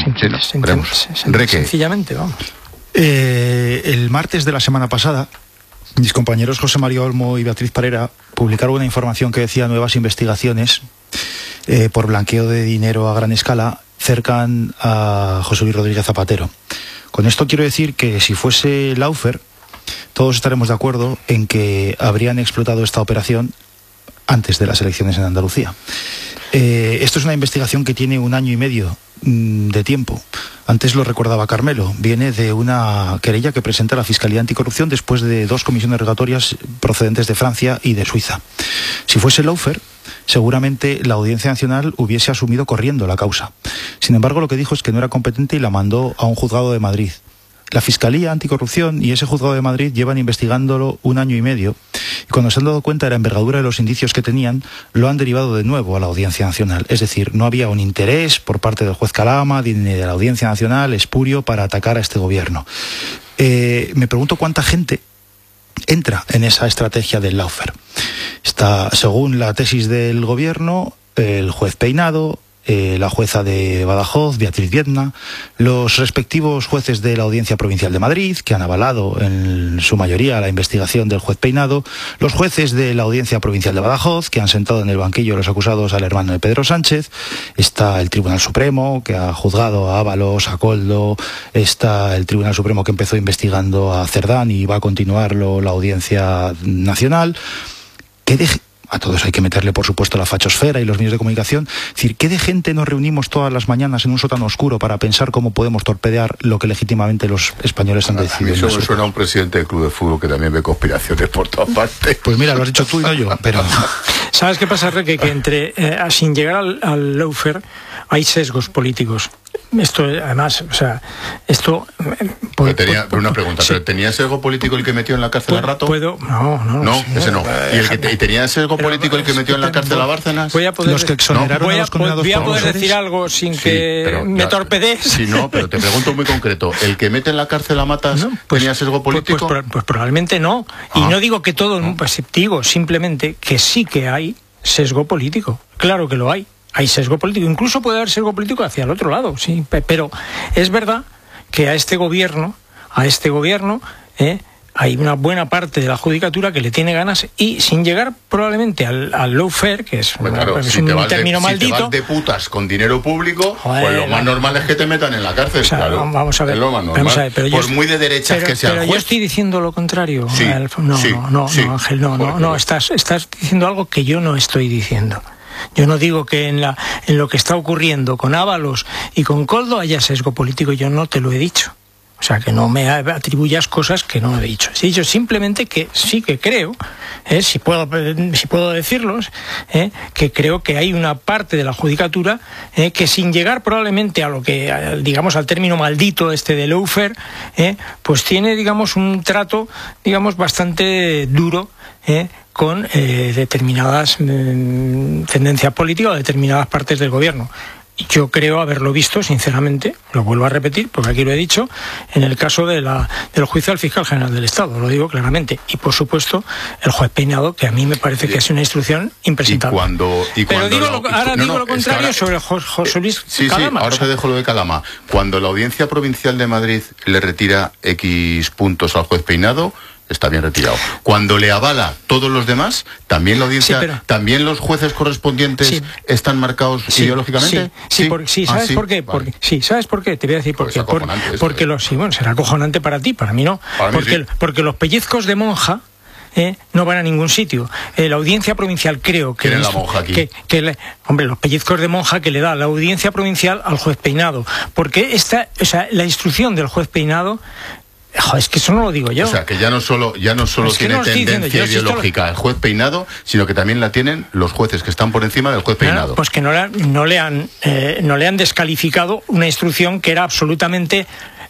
Sencillamente, vamos. El martes de la semana pasada, mis compañeros José María Olmo y Beatriz Parera publicaron una información que decía nuevas investigaciones por blanqueo de dinero a gran escala cercan a José Luis Rodríguez Zapatero. Con esto quiero decir que si fuese Lawfare, todos estaremos de acuerdo en que habrían explotado esta operación antes de las elecciones en Andalucía. Esto es una investigación que tiene 1 año y medio de tiempo. Antes lo recordaba Carmelo. Viene de una querella que presenta la Fiscalía Anticorrupción después de 2 comisiones rogatorias procedentes de Francia y de Suiza. Si fuese Lawfare, seguramente la Audiencia Nacional hubiese asumido corriendo la causa. Sin embargo, lo que dijo es que no era competente y la mandó a un juzgado de Madrid. La Fiscalía Anticorrupción y ese juzgado de Madrid llevan investigándolo 1 año y medio, y cuando se han dado cuenta de la envergadura de los indicios que tenían, lo han derivado de nuevo a la Audiencia Nacional. Es decir, no había un interés por parte del juez Calama ni de la Audiencia Nacional espurio para atacar a este gobierno. Me pregunto cuánta gente entra en esa estrategia del Lawfare. Está, según la tesis del gobierno, el juez Peinado, la jueza de Badajoz, Beatriz Viedma, los respectivos jueces de la Audiencia Provincial de Madrid, que han avalado en su mayoría la investigación del juez Peinado, los jueces de la Audiencia Provincial de Badajoz, que han sentado en el banquillo de los acusados al hermano de Pedro Sánchez, está el Tribunal Supremo, que ha juzgado a Ábalos, a Koldo, está el Tribunal Supremo que empezó investigando a Cerdán y va a continuarlo la Audiencia Nacional. A todos hay que meterle, por supuesto, la fachosfera y los medios de comunicación. Es decir, ¿qué de gente nos reunimos todas las mañanas en un sótano oscuro para pensar cómo podemos torpedear lo que legítimamente los españoles han decidido? Eso me suena a un presidente del club de fútbol que también ve conspiraciones por todas partes. Pues mira, lo has dicho tú y no yo, pero... ¿Sabes qué pasa, Reque? Que entre sin llegar al Lawfare hay sesgos políticos. Esto, además, o sea, esto... Pero una pregunta, sí. ¿Pero tenía sesgo político el que metió en la cárcel a Rato? No, ese no. ¿Y tenía sesgo político el que metió en la cárcel a Bárcenas? Voy a poder, los que exoneraron a los condenados voy a poder decir algo sin que me torpedees. Sí, no, pero te pregunto muy concreto. ¿El que mete en la cárcel a Matas tenía sesgo político? Pues probablemente no. Y no digo que todo, pues digo simplemente que sí que hay sesgo político. Claro que lo hay. Hay sesgo político, incluso puede haber sesgo político hacia el otro lado, sí, pero es verdad que a este gobierno hay una buena parte de la judicatura que le tiene ganas y sin llegar probablemente al lawfare, que es, es un término maldito. Si te vas de putas con dinero público, pues lo más normal es que te metan en la cárcel, o sea, claro. Vamos a ver. Es lo más normal. Pero por muy de derechas que sea el juez. Pero yo estoy diciendo lo contrario. Sí, no, Ángel, no. Estás diciendo algo que yo no estoy diciendo. Yo no digo que en lo que está ocurriendo con Ábalos y con Koldo haya sesgo político, yo no te lo he dicho. O sea, que no me atribuyas cosas que no he dicho. He dicho simplemente que sí que creo, si puedo decirlos, que creo que hay una parte de la judicatura que sin llegar probablemente a lo que, digamos, al término maldito este de lawfare, pues tiene, digamos, un trato, digamos, bastante duro, con determinadas tendencias políticas o determinadas partes del gobierno. Yo creo haberlo visto, sinceramente, lo vuelvo a repetir, porque aquí lo he dicho, en el caso del juicio al fiscal general del Estado, lo digo claramente. Y, por supuesto, el juez Peinado, que a mí me parece que es una instrucción impresentable. Pero digo lo contrario sobre José Luis Calama. Sí, ahora te dejo lo de Calama. Cuando la Audiencia Provincial de Madrid le retira X puntos al juez Peinado, está bien retirado. Cuando le avala todos los demás, también la audiencia, también los jueces correspondientes están marcados ideológicamente. ¿Sabes por qué? ¿Sabes por qué? Te voy a decir por qué. Porque será acojonante para ti, para mí no. Porque los pellizcos de monja no van a ningún sitio. La Audiencia Provincial creo que... ¿Quién es la monja aquí? Los pellizcos de monja que le da la Audiencia Provincial al juez Peinado. Porque la instrucción del juez Peinado... es que eso no lo digo yo. O sea, que ya no solo tiene tendencia ideológica el juez Peinado, sino que también la tienen los jueces que están por encima del juez Peinado. Pues que no le han descalificado una instrucción que era absolutamente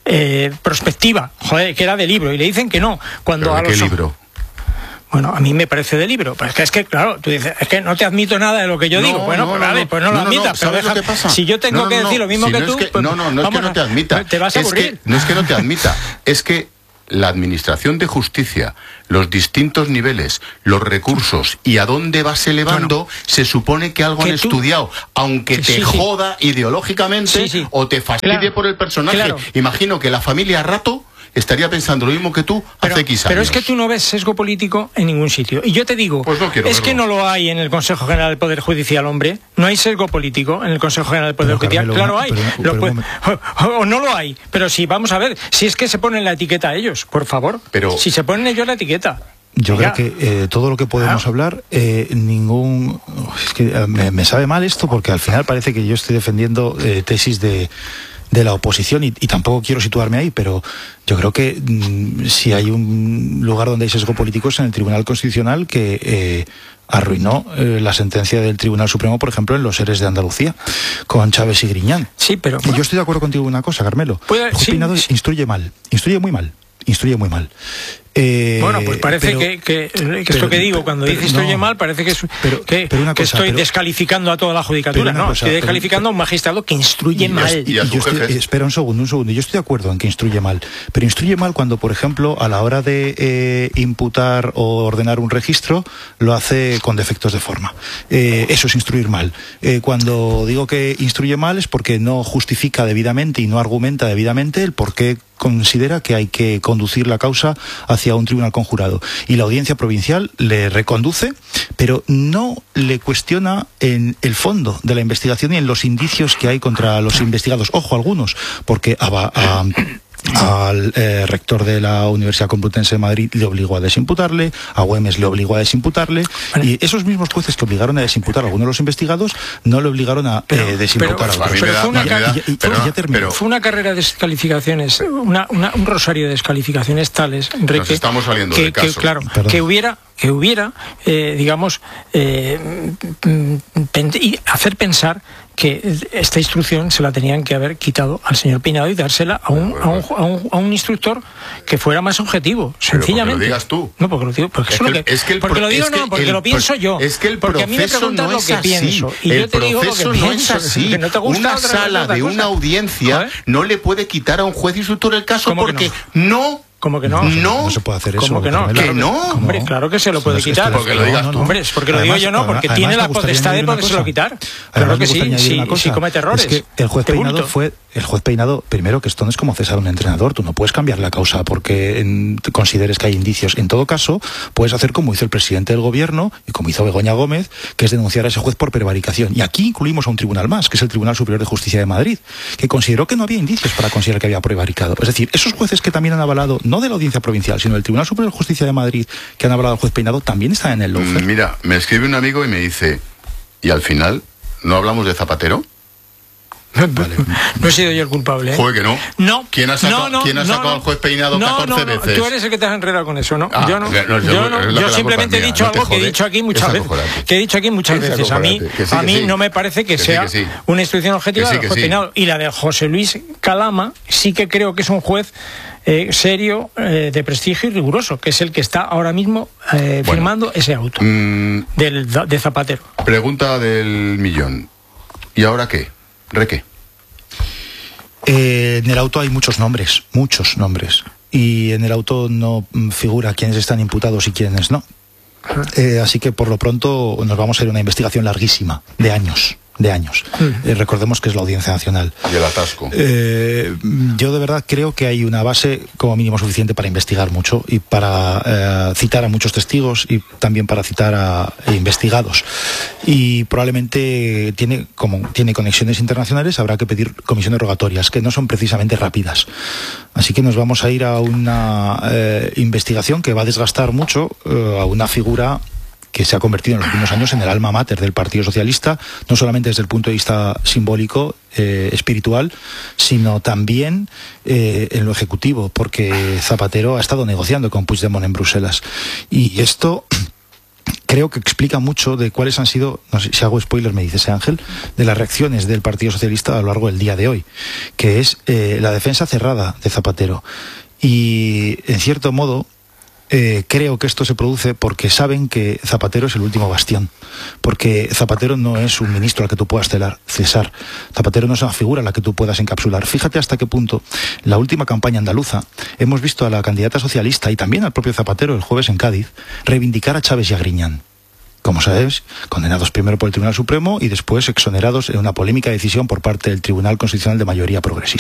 prospectiva, que era de libro, y le dicen que no. ¿Pero de qué libro? Bueno, a mí me parece de libro, pero es que claro, tú dices, es que no te admito nada de lo que yo digo. Bueno, pues no lo admitas. ¿Sabes lo que pasa? Si yo tengo que decir lo mismo que tú... No es que no te admita. Te vas a aburrir. No es que no te admita, es que la administración de justicia, los distintos niveles, los recursos y a dónde vas elevando, se supone que algo han estudiado, aunque te joda ideológicamente o te fastidie por el personaje. Imagino que la familia a rato estaría pensando lo mismo que tú hace X años. Pero es que tú no ves sesgo político en ningún sitio. Y yo te digo, pues no es que no lo hay en el Consejo General del Poder Judicial, hombre. No hay sesgo político en el Consejo General del Poder Judicial. Carmelo, claro hay. O no lo hay. Pero sí, vamos a ver, si es que se ponen la etiqueta a ellos, por favor. Si se ponen ellos la etiqueta. Yo creo que todo lo que podemos hablar, es que me sabe mal esto, porque al final parece que yo estoy defendiendo tesis de la oposición y tampoco quiero situarme ahí, pero yo creo que si hay un lugar donde hay sesgo político es en el Tribunal Constitucional, que arruinó la sentencia del Tribunal Supremo, por ejemplo, en los ERES de Andalucía, con Chávez y Griñán. Sí, pero... Y yo estoy de acuerdo contigo en una cosa, Carmelo. Peinado instruye muy mal. Bueno, pues parece que esto que digo, cuando dice instruye mal, parece que estoy descalificando a toda la judicatura. No, estoy descalificando a un magistrado que instruye mal. Espera un segundo. Yo estoy de acuerdo en que instruye mal, pero instruye mal cuando, por ejemplo, a la hora de imputar o ordenar un registro, lo hace con defectos de forma. Eso es instruir mal. Cuando digo que instruye mal es porque no justifica debidamente y no argumenta debidamente el por qué considera que hay que conducir la causa hacia un tribunal conjurado. Y la audiencia provincial le reconduce, pero no le cuestiona en el fondo de la investigación y en los indicios que hay contra los investigados. Ojo, algunos, porque al rector de la Universidad Complutense de Madrid le obligó a desimputarle, a Güemes le obligó a dedesimputarle, y esos mismos jueces que obligaron a desimputar a algunos de los investigados no le obligaron a desimputar a otros. Fue una carrera de descalificaciones, un rosario de descalificaciones tales, Enrique, nos estamos saliendo del caso. Que hubiera hacer pensar que esta instrucción se la tenían que haber quitado al señor Peinado y dársela a un instructor que fuera más objetivo, sencillamente. Pero lo digas tú. No, porque lo digo, porque lo pienso yo. Es que el porque a mí me preguntan no lo que pienso. Y el yo te digo lo que no pienso. es así. Que no te gusta una sala de una audiencia no le puede quitar a un juez instructor el caso porque no. ¿Cómo que no? No se puede hacer eso. ¿Cómo que no? ¿Que no? Hombre, claro que se lo puede quitar. Porque lo digas tú. Hombre, es porque lo digo yo no, porque tiene la potestad de podérselo quitar. Claro que sí, si comete errores. Es que el juez Peinado, primero, que esto no es como cesar a un entrenador, tú no puedes cambiar la causa porque consideres que hay indicios. En todo caso, puedes hacer como hizo el presidente del gobierno y como hizo Begoña Gómez, que es denunciar a ese juez por prevaricación. Y aquí incluimos a un tribunal más, que es el Tribunal Superior de Justicia de Madrid, que consideró que no había indicios para considerar que había prevaricado. Es decir, esos jueces que también han avalado, no de la Audiencia Provincial, sino el Tribunal Superior de Justicia de Madrid, que han hablado al juez Peinado, también están en el lawfare. Mira, me escribe un amigo y me dice, ¿y al final no hablamos de Zapatero? Vale. No he sido yo el culpable, ¿eh? Joder, que no. No. ¿Quién ha sacado al juez Peinado 14 veces? Tú eres el que te has enredado con eso, ¿no? Yo no. Yo simplemente he dicho algo que he dicho aquí muchas veces. A mí no me parece que sea una instrucción objetiva del juez Peinado. Y la de José Luis Calama sí que creo que es un juez serio, de prestigio y riguroso, que es el que está ahora mismo firmando ese auto de Zapatero. Pregunta del millón. ¿Y ahora qué? ¿Requé? En el auto hay muchos nombres. Y en el auto no figura quiénes están imputados y quiénes no. Así que por lo pronto nos vamos a ir a una investigación larguísima, de años. Recordemos que es la Audiencia Nacional. Y el atasco. Yo de verdad creo que hay una base como mínimo suficiente para investigar mucho y para citar a muchos testigos y también para citar a investigados. Y probablemente tiene conexiones internacionales, habrá que pedir comisiones rogatorias, que no son precisamente rápidas. Así que nos vamos a ir a una investigación que va a desgastar mucho a una figura que se ha convertido en los últimos años en el alma mater del Partido Socialista, no solamente desde el punto de vista simbólico, espiritual, sino también en lo ejecutivo, porque Zapatero ha estado negociando con Puigdemont en Bruselas. Y esto creo que explica mucho de cuáles han sido, no sé si hago spoiler, me dice Ángel, de las reacciones del Partido Socialista a lo largo del día de hoy, que es la defensa cerrada de Zapatero. Y, en cierto modo, creo que esto se produce porque saben que Zapatero es el último bastión, porque Zapatero no es un ministro al que tú puedas cesar, Zapatero no es una figura a la que tú puedas encapsular. Fíjate hasta qué punto la última campaña andaluza hemos visto a la candidata socialista y también al propio Zapatero el jueves en Cádiz reivindicar a Chávez y a Griñán. Como sabes, condenados primero por el Tribunal Supremo y después exonerados en una polémica decisión por parte del Tribunal Constitucional de mayoría progresista.